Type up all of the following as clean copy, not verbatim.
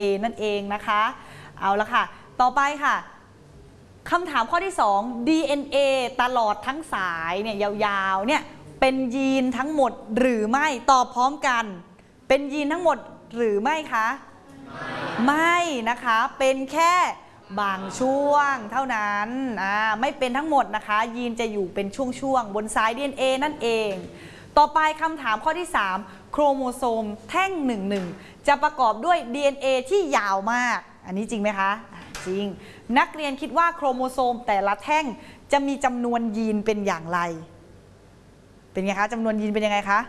นั่นเองนะคะเอาละค่ะต่อไปค่ะคำถามข้อที่2 DNA ตลอดทั้งสายเนี่ยยาวๆเนี่ยเป็นยีนทั้งหมดหรือไม่ตอบพร้อมกันเป็นยีนทั้งหมดหรือไม่คะไม่นะคะเป็นแค่บางช่วงเท่านั้นไม่เป็นทั้งหมดนะคะยีนจะอยู่เป็นช่วงๆบนสาย DNA นั่นเองต่อไปคำถามข้อที่3โครโมโซมแท่ง11จะประกอบด้วย DNA ที่ยาวมากอันนี้จริงไหมคะจริงนักเรียนคิดว่าโครโมโซมแต่ละแท่งจะมีจำนวนยีนเป็นอย่างไรเป็นไงคะจำนวนยีนเป็นยังไงคะ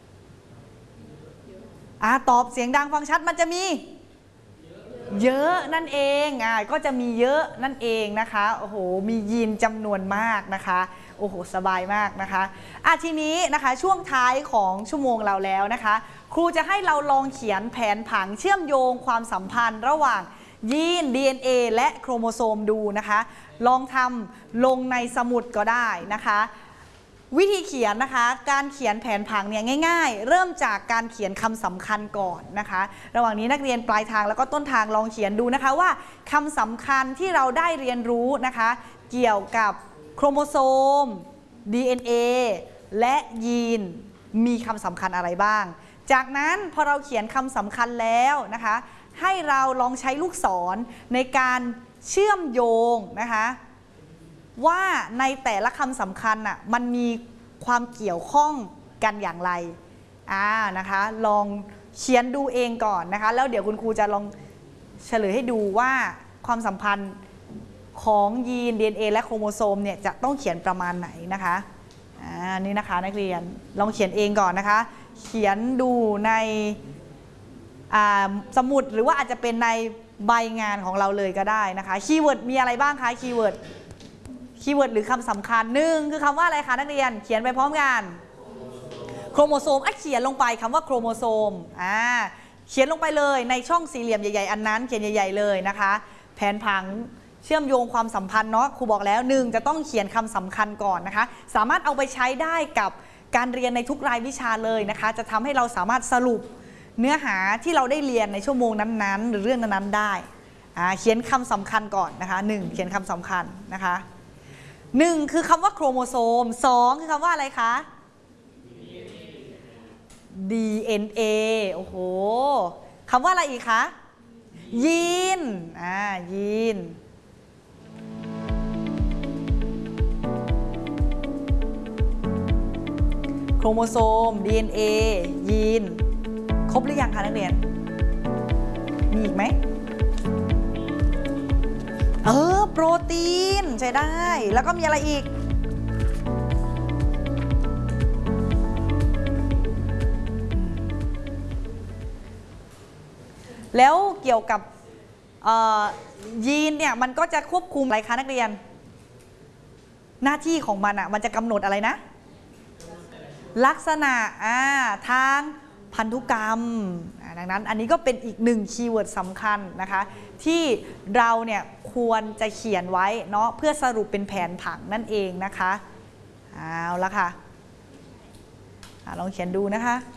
ตอบเสียงดังฟังชัดมันจะมีเยอะนั่นเองก็จะมีเยอะนั่นเองนะคะโอ้โหมียีนจำนวนมากนะคะโอ้โหสบายมากนะคะทีนี้นะคะช่วงท้ายของชั่วโมงเราแล้วนะคะครูจะให้เราลองเขียนแผนผังเชื่อมโยงความสัมพันธ์ระหว่างยีน DNA และโครโมโซมดูนะคะลองทำลงในสมุดก็ได้นะคะวิธีเขียนนะคะการเขียนแผนผังเนี่ยง่ายๆเริ่มจากการเขียนคำสำคัญก่อนนะคะระหว่างนี้นักเรียนปลายทางแล้วก็ต้นทางลองเขียนดูนะคะว่าคำสำคัญที่เราได้เรียนรู้นะคะเกี่ยวกับโครโมโซม DNA และยีนมีคำสำคัญอะไรบ้างจากนั้นพอเราเขียนคำสำคัญแล้วนะคะให้เราลองใช้ลูกศรในการเชื่อมโยงนะคะว่าในแต่ละคำสำคัญมันมีความเกี่ยวข้องกันอย่างไรนะคะลองเขียนดูเองก่อนนะคะแล้วเดี๋ยวคุณครูจะลองเฉลยให้ดูว่าความสัมพันธ์ของยีน DNA และโครโมโซมเนี่ยจะต้องเขียนประมาณไหนนะคะนี่นะคะนักเรียนลองเขียนเองก่อนนะคะเขียนดูในสมุดหรือว่าอาจจะเป็นในใบงานของเราเลยก็ได้นะคะคีย์เวิร์ดมีอะไรบ้างคะคีย์เวิร์ดหรือคำสำคัญ1คือคำว่าอะไรคะนักเรียนเขียนไปพร้อมกันโครโมโซมเขียนลงไปคำว่าโครโมโซมเขียนลงไปเลยในช่องสี่เหลี่ยมใหญ่ๆอันนั้นเขียนใหญ่ๆเลยนะคะแผนผังเชื่อมโยงความสัมพันธ์เนาะครูบอกแล้ว1จะต้องเขียนคำสำคัญก่อนนะคะสามารถเอาไปใช้ได้กับการเรียนในทุกรายวิชาเลยนะคะจะทำให้เราสามารถสรุปเนื้อหาที่เราได้เรียนในชั่วโมงนั้นๆหรือเรื่องนั้นๆได้เขียนคำสำคัญก่อนนะคะ1เขียนคำสำคัญนะคะ1คือคำว่าโครโมโซม2คือคำว่าอะไรคะ DNA โอ้โหคำว่าอะไรอีกคะยีนยีนโครโมโซม DNA ยีนครบหรือยังคะนักเรียนมีอีกไหมโปรตีนใช้ได้แล้วก็มีอะไรอีกแล้วเกี่ยวกับยีนเนี่ยมันก็จะควบคุมอะไรคะนักเรียนหน้าที่ของมันมันจะกำหนดอะไรนะลักษณะทางพันธุกรรมดังนั้นอันนี้ก็เป็นอีก1คีย์เวิร์ดสำคัญนะคะที่เราเนี่ยควรจะเขียนไว้เนาะเพื่อสรุปเป็นแผนผังนั่นเองนะคะเอาละค่ะลองเขียนดูนะคะ